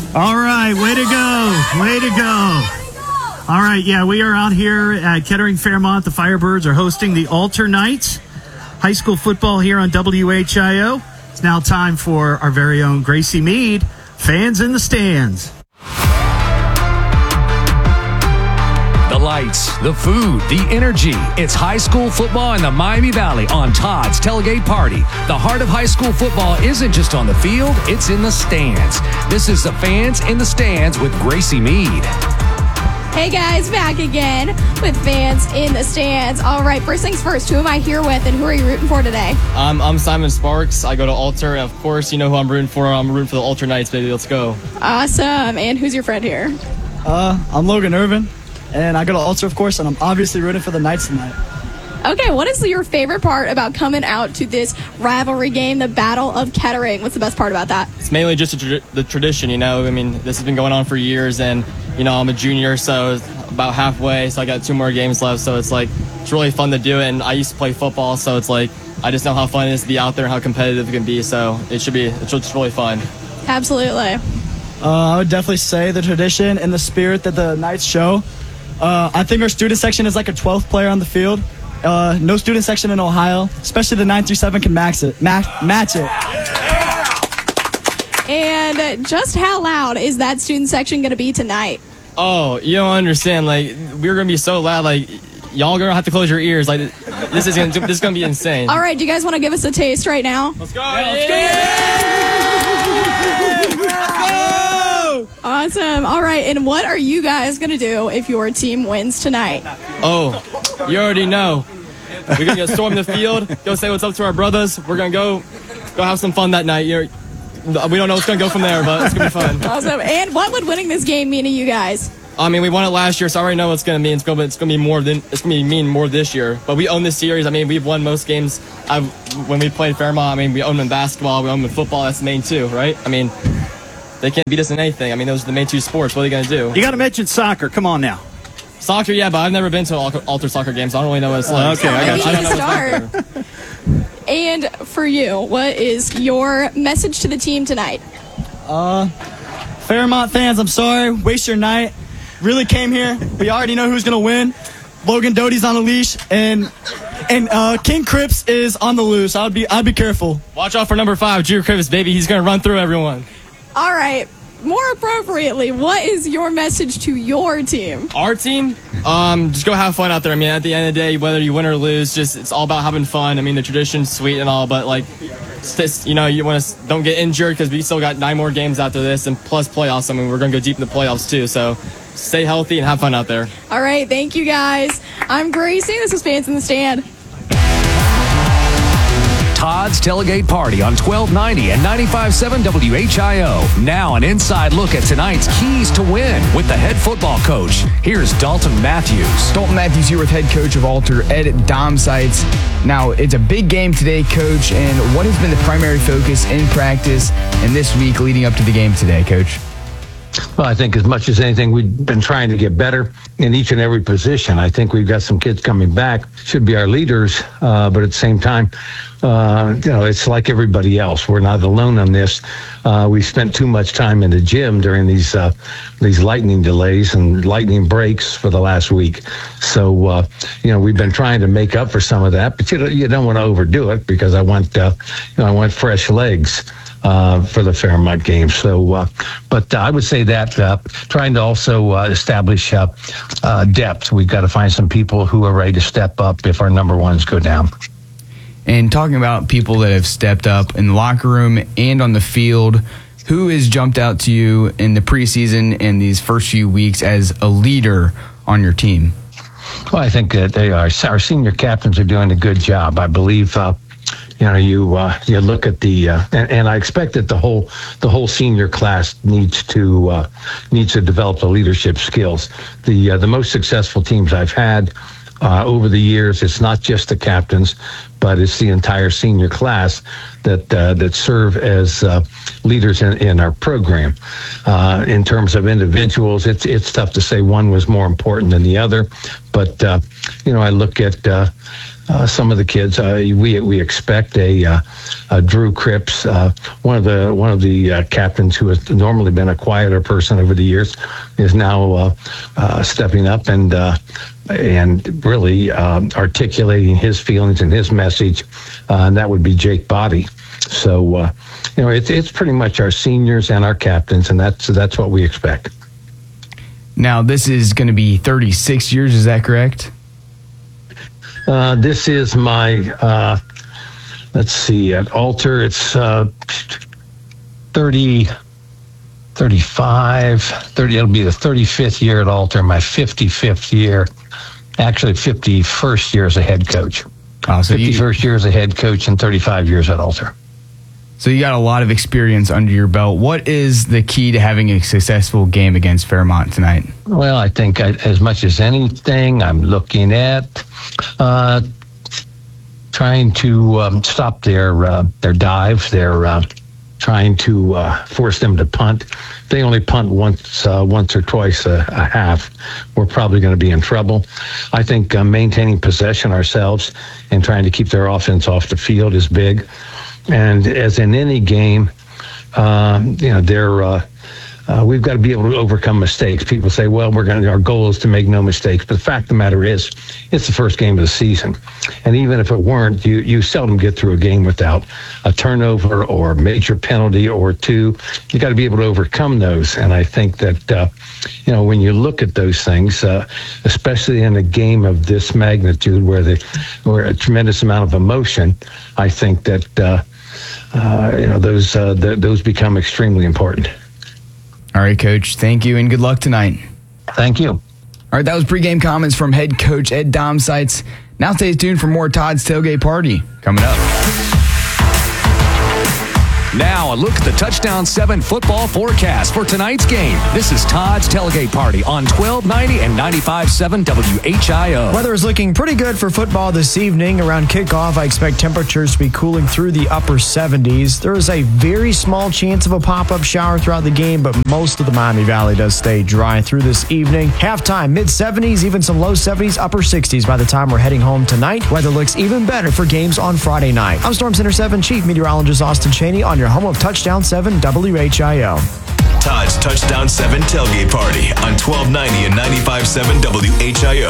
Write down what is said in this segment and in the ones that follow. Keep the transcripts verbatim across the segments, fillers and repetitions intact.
All right, way to go, way to go. All right, yeah, we are out here at Kettering Fairmont. The Firebirds are hosting the Altar Knights. High school football here on W H I O. It's now time for our very own Gracie Mead, Fans in the Stands. The lights, the food, the energy. It's high school football in the Miami Valley on Todd's Tailgate Party. The heart of high school football isn't just on the field, it's in the stands. This is the Fans in the Stands with Gracie Mead. Hey guys, back again with Fans in the Stands. All right, first things first, who am I here with and who are you rooting for today? Um, I'm Simon Sparks. I go to Altar, and of course, you know who I'm rooting for. I'm rooting for the Altar Knights, baby. Let's go. Awesome. And who's your friend here? Uh, I'm Logan Irvin, and I go to Altar, of course, and I'm obviously rooting for the Knights tonight. Okay, what is your favorite part about coming out to this rivalry game, the Battle of Kettering? What's the best part about that? It's mainly just a tra- the tradition, you know. I mean, this has been going on for years, and, you know, I'm a junior, so it's about halfway, so I got two more games left, so it's like, it's really fun to do it, and I used to play football, so it's like, I just know how fun it is to be out there and how competitive it can be, so it should be, it's just really fun. Absolutely. Uh, I would definitely say the tradition and the spirit that the Knights show. Uh, I think our student section is like a twelfth player on the field. Uh, no student section in Ohio, especially the nine through seven, can max it, match, match it. And just how loud is that student section going to be tonight? Oh, you don't understand. Like, we're going to be so loud. Like, y'all going to have to close your ears. Like, this is going to this is going to be insane. All right, do you guys want to give us a taste right now? Let's go. Yeah, let's go. Yeah. Let's go. Awesome. All right, and what are you guys going to do if your team wins tonight? Oh, you already know. We're going to storm the field, go say what's up to our brothers. We're going to go go have some fun that night. You're, we don't know what's going to go from there, but it's going to be fun. Awesome. And what would winning this game mean to you guys? I mean, we won it last year, so I already know what it's going to mean. It's going to it's going to be more than it's going to mean more this year. But we own this series. I mean, we've won most games. I've, when we played Fairmont, I mean, we own them in basketball, we own them in football. That's the main two, right? I mean, they can't beat us in anything. I mean, those are the main two sports. What are they going to do? You got to mention soccer. Come on now. Soccer, yeah, but I've never been to an Altar soccer game, so I don't really know what it's like. Okay, I got you. I don't know what's start. And for you, what is your message to the team tonight? Uh, Fairmont fans, I'm sorry. Waste your night. Really came here. We already know who's going to win. Logan Doty's on a leash, and and uh, King Cripps is on the loose. I'd be I'd be careful. Watch out for number five, Drew Cripps, baby. He's going to run through everyone. All right. More appropriately, what is your message to your team? Our team? Um, just go have fun out there. I mean, at the end of the day, whether you win or lose, just it's all about having fun. I mean, the tradition's sweet and all, but like, just, you know, you want to don't get injured because we still got nine more games after this, and plus playoffs. I mean, we're going to go deep in the playoffs too. So stay healthy and have fun out there. All right, thank you guys. I'm Gracie. This is Fans in the Stand. Todd's Tailgate Party on twelve ninety and ninety-five point seven W H I O. Now an inside look at tonight's keys to win with the head football coach. Here's Dalton Matthews. Dalton Matthews here with head coach of Altar, Ed Domsites. Now, it's a big game today, coach, and what has been the primary focus in practice and this week leading up to the game today, coach? Well, I think as much as anything, we've been trying to get better in each and every position. I think we've got some kids coming back, should be our leaders, uh, but at the same time, uh, you know, it's like everybody else. We're not alone on this. Uh, we spent too much time in the gym during these uh, these lightning delays and lightning breaks for the last week. So, uh, you know, we've been trying to make up for some of that, but you don't, you don't want to overdo it because I want, uh, you know, I want fresh legs. Uh, for the Fairmont game. So, uh, but uh, I would say that uh, trying to also uh, establish uh, uh, depth. We've got to find some people who are ready to step up if our number ones go down. And talking about people that have stepped up in the locker room and on the field, who has jumped out to you in the preseason and these first few weeks as a leader on your team? Well, I think that they are. Our senior captains are doing a good job. I believe. Uh, You know, you uh, you look at the uh, and, and I expect that the whole the whole senior class needs to uh, needs to develop the leadership skills. The uh, the most successful teams I've had uh, over the years, it's not just the captains, but it's the entire senior class that uh, that serve as uh, leaders in, in our program. Uh, in terms of individuals, it's it's tough to say one was more important than the other, but uh, you know, I look at. Uh, uh, some of the kids. Uh, we we expect a, uh, a Drew Cripps, uh, one of the one of the uh, captains who has normally been a quieter person over the years, is now uh, uh, stepping up and uh, and really um, articulating his feelings and his message, uh, and that would be Jake Bobby. So uh, you know, it's it's pretty much our seniors and our captains, and that's that's what we expect. Now, this is going to be thirty-six years, is that correct? Uh, this is my, uh, let's see, at Alter, it's uh, thirty, thirty-five, thirty, it'll be the thirty-fifth year at Alter, my fifty-fifth year, actually fifty-first year as a head coach. Oh, so fifty-first you, year as a head coach and thirty-five years at Alter. So you got a lot of experience under your belt. What is the key to having a successful game against Fairmont tonight? Well, I think I, as much as anything, I'm looking at uh, trying to um, stop their uh, their dives. They're uh, trying to uh, force them to punt. If they only punt once, uh, once or twice a, a half, we're probably going to be in trouble. I think uh, maintaining possession ourselves and trying to keep their offense off the field is big. And as in any game, um, you know, they're, uh, uh, we've got to be able to overcome mistakes. People say, well, we're going to, our goal is to make no mistakes. But the fact of the matter is, it's the first game of the season. And even if it weren't, you, you seldom get through a game without a turnover or a major penalty or two. You got to be able to overcome those. And I think that, uh, you know, when you look at those things, uh, especially in a game of this magnitude where, the, where a tremendous amount of emotion, I think that, uh, Uh, you know, those uh, th- those become extremely important. All right, Coach. Thank you, and good luck tonight. Thank you. All right, that was pregame comments from head coach Ed Domsites. Now stay tuned for more Todd's Tailgate Party coming up. Now, a look at the Touchdown seven football forecast for tonight's game. This is Todd's Tailgate Party on twelve ninety and ninety-five point seven W H I O. Weather is looking pretty good for football this evening. Around kickoff, I expect temperatures to be cooling through the upper seventies. There is a very small chance of a pop-up shower throughout the game, but most of the Miami Valley does stay dry through this evening. Halftime, mid-seventies, even some low seventies, upper sixties by the time we're heading home tonight. Weather looks even better for games on Friday night. I'm Storm Center seven Chief Meteorologist Austin Cheney on your home of Touchdown seven W H I O. Todd's Touchdown seven Tailgate Party on twelve ninety and ninety-five point seven W H I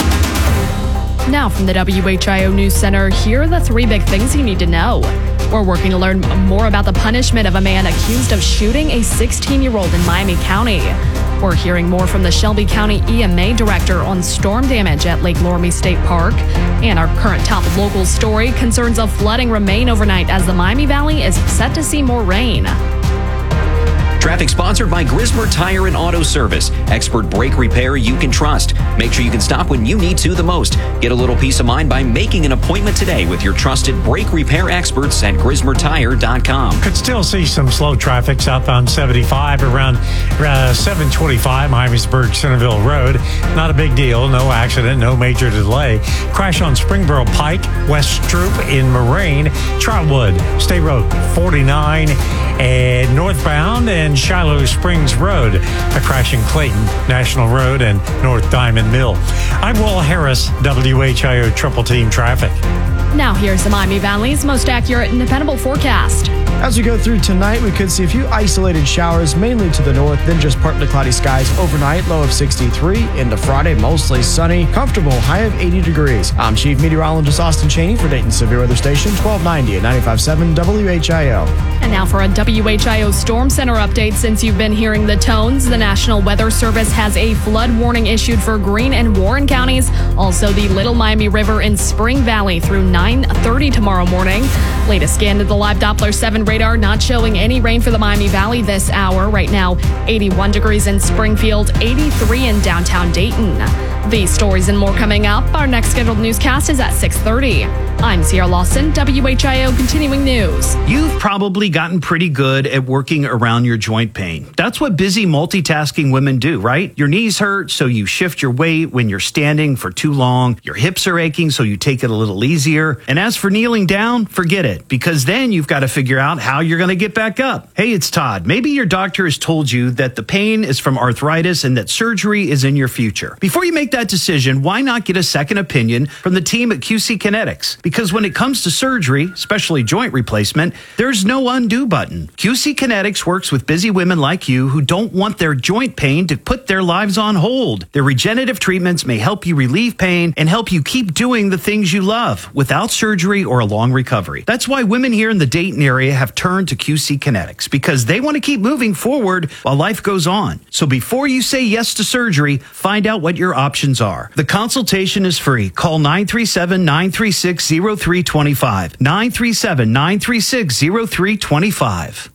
O. Now from the W H I O News Center, here are the three big things you need to know. We're working to learn more about the punishment of a man accused of shooting a sixteen-year-old in Miami County. We're hearing more from the Shelby County E M A director on storm damage at Lake Loramie State Park. And our current top local story, concerns of flooding remain overnight as the Miami Valley is set to see more rain. Traffic sponsored by Grismer Tire and Auto Service. Expert brake repair you can trust. Make sure you can stop when you need to the most. Get a little peace of mind by making an appointment today with your trusted brake repair experts at Grismer Tire dot com. Could still see some slow traffic southbound seventy-five around uh, seven twenty-five Miamisburg Centerville Road. Not a big deal. No accident. No major delay. Crash on Springboro Pike, West Stroop in Moraine, Trotwood, State Road forty-nine, and northbound and Shiloh Springs Road, a crash in Clayton, National Road, and North Diamond Mill. I'm Will Harris, W H I O Triple Team Traffic. Now here's the Miami Valley's most accurate and dependable forecast. As we go through tonight, we could see a few isolated showers, mainly to the north, then just partly cloudy skies overnight, low of sixty-three. Into Friday, mostly sunny, comfortable, high of eighty degrees. I'm Chief Meteorologist Austin Cheney for Dayton Severe Weather Station, twelve ninety and ninety-five point seven W H I O. And now for a W H I O Storm Center update. Since you've been hearing the tones, the National Weather Service has a flood warning issued for Greene and Warren counties. Also, the Little Miami River in Spring Valley through nine thirty tomorrow morning. Latest scan to the live Doppler seven radar, not showing any rain for the Miami Valley this hour. Right now, eighty-one degrees in Springfield, eighty-three in downtown Dayton. These stories and more coming up. Our next scheduled newscast is at six thirty. I'm Sierra Lawson, W H I O Continuing News. You've probably gotten pretty good at working around your joint pain. That's what busy multitasking women do, right? Your knees hurt, so you shift your weight when you're standing for too long. Your hips are aching, so you take it a little easier. And as for kneeling down, forget it, because then you've got to figure out how you're going to get back up. Hey, it's Todd. Maybe your doctor has told you that the pain is from arthritis and that surgery is in your future. Before you make that decision, why not get a second opinion from the team at Q C Kinetics? Because when it comes to surgery, especially joint replacement, there's no undo button. Q C Kinetics works with busy women like you who don't want their joint pain to put their lives on hold. Their regenerative treatments may help you relieve pain and help you keep doing the things you love without surgery or a long recovery. That's why women here in the Dayton area have turned to Q C Kinetics, because they want to keep moving forward while life goes on. So before you say yes to surgery, find out what your options are. The consultation is free. Call nine three seven, nine three six, zero three two five. nine three seven, nine three six, zero three two five.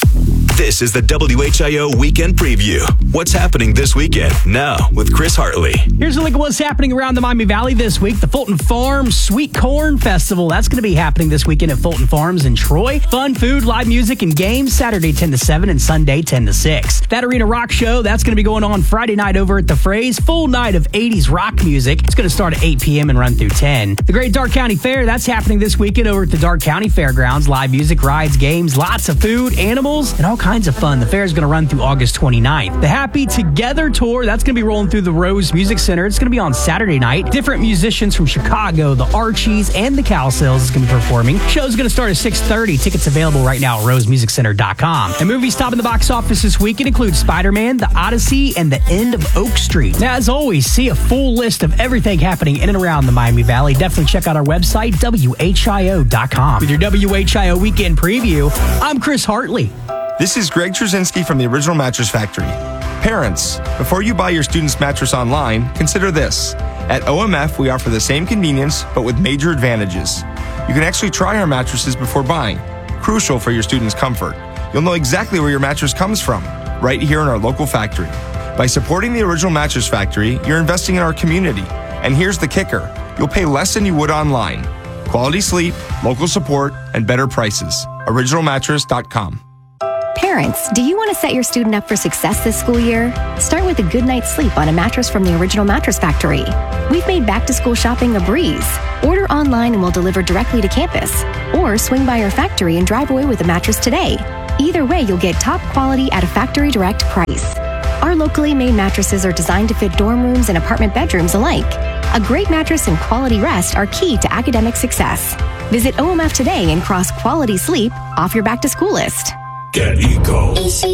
This is the W H I O Weekend Preview. What's happening this weekend? Now with Chris Hartley. Here's a look at what's happening around the Miami Valley this week. The Fulton Farms Sweet Corn Festival. That's going to be happening this weekend at Fulton Farms in Troy. Fun food, live music, and games Saturday ten to seven and Sunday ten to six. That Arena Rock Show, that's going to be going on Friday night over at the Phrase. Full night of eighties rock music. It's going to start at eight p.m. and run through ten. The Great Dark County Fair, that's happening this weekend over at the Dark County Fairgrounds. Live music, rides, games, lots of food, animals, and all kinds of fun. The fair is going to run through August twenty-ninth. The Happy Together Tour, that's going to be rolling through the Rose Music Center. It's going to be on Saturday night. Different musicians from Chicago, the Archies, and the Cowsills is going to be performing. Show's going to start at six thirty. Tickets available right now at rose music center dot com. And movies topping the box office this week, it includes Spider-Man, The Odyssey, and The End of Oak Street. Now, as always, see a full list of everything happening in and around the Miami Valley. Definitely check out our website, W H I O dot com. With your W H I O Weekend Preview, I'm Chris Hartley. This is Greg Trzynski from the Original Mattress Factory. Parents, before you buy your student's mattress online, consider this. At O M F, we offer the same convenience, but with major advantages. You can actually try our mattresses before buying, crucial for your student's comfort. You'll know exactly where your mattress comes from, right here in our local factory. By supporting the Original Mattress Factory, you're investing in our community. And here's the kicker. You'll pay less than you would online. Quality sleep, local support, and better prices. original mattress dot com. Parents, do you want to set your student up for success this school year? Start with a good night's sleep on a mattress from the Original Mattress Factory. We've made back-to-school shopping a breeze. Order online and we'll deliver directly to campus. Or swing by our factory and drive away with a mattress today. Either way, you'll get top quality at a factory direct price. Our locally made mattresses are designed to fit dorm rooms and apartment bedrooms alike. A great mattress and quality rest are key to academic success. Visit O M F today and cross quality sleep off your back-to-school list. Get Eco.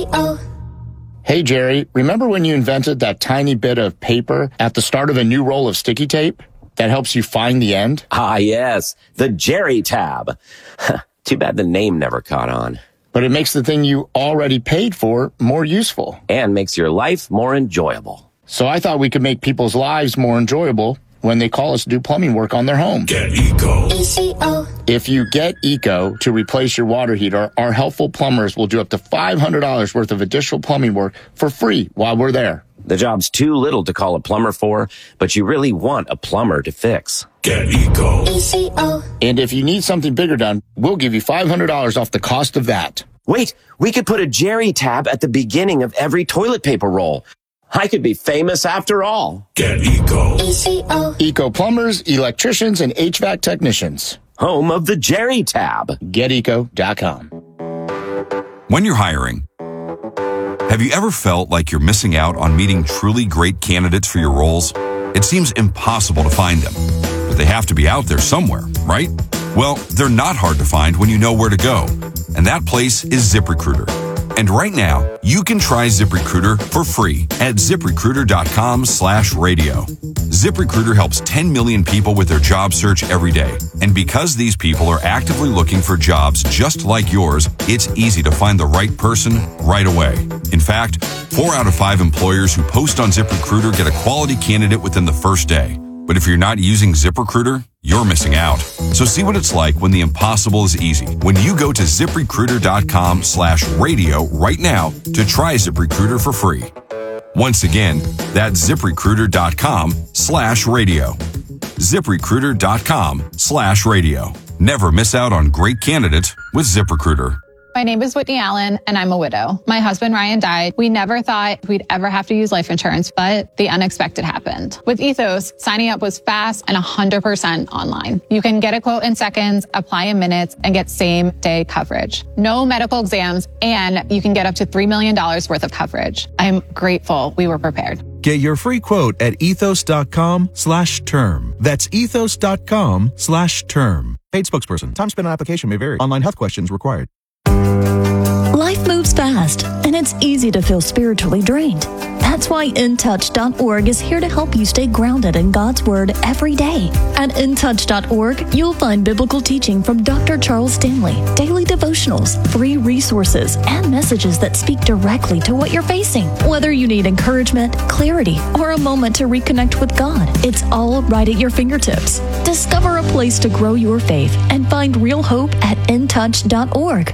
Hey, Jerry, remember when you invented that tiny bit of paper at the start of a new roll of sticky tape that helps you find the end? Ah, yes, the Jerry tab. Too bad the name never caught on. But it makes the thing you already paid for more useful. And makes your life more enjoyable. So I thought we could make people's lives more enjoyable when they call us to do plumbing work on their home. Get Eco. E C O. If you get Eco to replace your water heater, our helpful plumbers will do up to five hundred dollars worth of additional plumbing work for free while we're there. The job's too little to call a plumber for, but you really want a plumber to fix. Get Eco. E C O. And if you need something bigger done, we'll give you five hundred dollars off the cost of that. Wait, we could put a Jerry tab at the beginning of every toilet paper roll. I could be famous after all. Get Eco. E C O. Eco plumbers, electricians, and H V A C technicians. Home of the Jerry tab. Get eco dot com. When you're hiring, have you ever felt like you're missing out on meeting truly great candidates for your roles? It seems impossible to find them, but they have to be out there somewhere, right? Well, they're not hard to find when you know where to go, and that place is ZipRecruiter. And right now, you can try ZipRecruiter for free at ZipRecruiter.com slash radio. ZipRecruiter helps ten million people with their job search every day. And because these people are actively looking for jobs just like yours, it's easy to find the right person right away. In fact, four out of five employers who post on ZipRecruiter get a quality candidate within the first day. But if you're not using ZipRecruiter, you're missing out. So see what it's like when the impossible is easy. When you go to ZipRecruiter.com slash radio right now to try ZipRecruiter for free. Once again, that's ZipRecruiter.com slash radio. ZipRecruiter.com slash radio. Never miss out on great candidates with ZipRecruiter. My name is Whitney Allen, and I'm a widow. My husband, Ryan, died. We never thought we'd ever have to use life insurance, but the unexpected happened. With Ethos, signing up was fast and one hundred percent online. You can get a quote in seconds, apply in minutes, and get same-day coverage. No medical exams, and you can get up to three million dollars worth of coverage. I'm grateful we were prepared. Get your free quote at ethos.com slash term. That's ethos.com slash term. Paid spokesperson. Time spent on application may vary. Online health questions required. Life moves fast, and it's easy to feel spiritually drained. That's why in touch dot org is here to help you stay grounded in God's Word every day. At in touch dot org, you'll find biblical teaching from Doctor Charles Stanley, daily devotionals, free resources, and messages that speak directly to what you're facing. Whether you need encouragement, clarity, or a moment to reconnect with God, it's all right at your fingertips. Discover a place to grow your faith and find real hope at in touch dot org.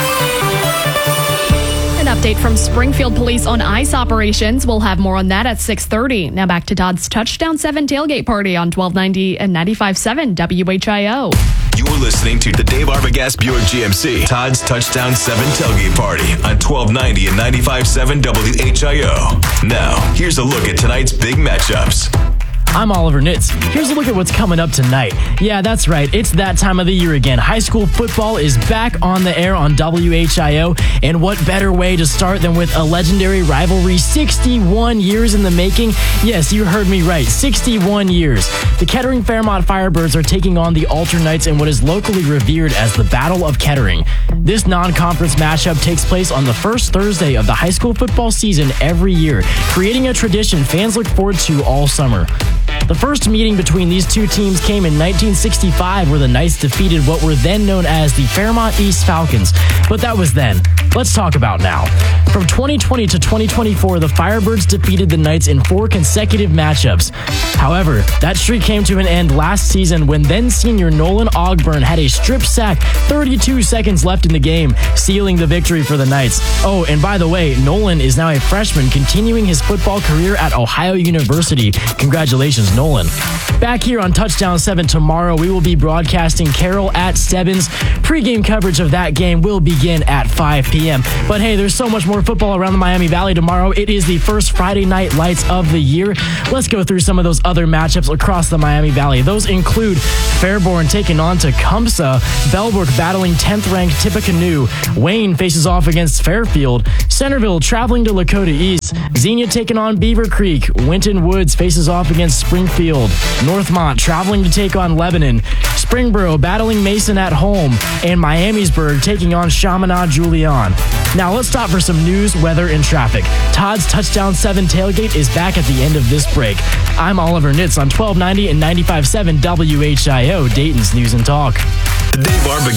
An update from Springfield Police on ICE operations. We'll have more on that at six thirty. Now back to Todd's Touchdown seven tailgate party on twelve ninety and ninety-five point seven W H I O. You're listening to the Dave Arbogast Buick G M C Todd's Touchdown seven tailgate party on twelve ninety and ninety-five point seven W H I O. Now, here's a look at tonight's big matchups. I'm Oliver Nitz. Here's a look at what's coming up tonight. Yeah, that's right. It's that time of the year again. High school football is back on the air on W H I O. And what better way to start than with a legendary rivalry sixty-one years in the making? Yes, you heard me right. sixty-one years. The Kettering Fairmont Firebirds are taking on the Alter Knights in what is locally revered as the Battle of Kettering. This non-conference matchup takes place on the first Thursday of the high school football season every year, creating a tradition fans look forward to all summer. The first meeting between these two teams came in nineteen sixty-five, where the Knights defeated what were then known as the Fairmont East Falcons. But that was then. Let's talk about now. From twenty twenty to twenty twenty-four, the Firebirds defeated the Knights in four consecutive matchups. However, that streak came to an end last season when then senior Nolan Ogburn had a strip sack thirty-two seconds left in the game, sealing the victory for the Knights. Oh, and by the way, Nolan is now a freshman continuing his football career at Ohio University. Congratulations, Nolan. Back here on Touchdown seven tomorrow, we will be broadcasting Carroll at Stebbins. Pre-game coverage of that game will begin at five p.m. But hey, there's so much more football around the Miami Valley tomorrow. It is the first Friday night lights of the year. Let's go through some of those other matchups across the Miami Valley. Those include Fairborn taking on Tecumseh, Bellbrook battling tenth-ranked Tippecanoe, Wayne faces off against Fairfield, Centerville traveling to Lakota East, Xenia taking on Beaver Creek, Winton Woods faces off against Springfield, Northmont traveling to take on Lebanon, Springboro battling Mason at home, and Miamisburg taking on Chaminade Julian. Now let's stop for some news, weather, and traffic. Todd's Touchdown seven tailgate is back at the end of this break. I'm Oliver Nitz on twelve ninety and ninety-five point seven W H I O, Dayton's News and Talk. The Dave Arbogast